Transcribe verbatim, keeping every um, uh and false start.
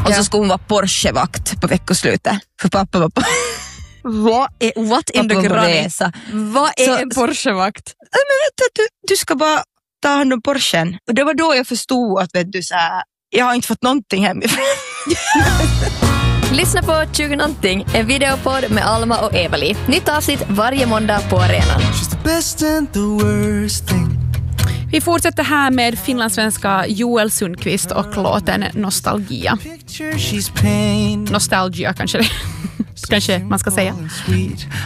Och ja. så skulle hon vara Porsche-vakt på veckoslutet. För pappa var på... Vad är, what in the granny? Vad är så, en Porsche-vakt? Men vet du, du ska bara ta hand om Porschen. Och det var då jag förstod att vet du, så här, jag har inte fått någonting hemifrån. Lyssna på tjugo någonting, en videopodd med Alma och Evali. Nytt avsnitt varje måndag på arenan. Vi fortsätter här med finlandssvenska Joel Sundqvist och låten Nostalgia. Nostalgia kanske det. Kanske man ska säga.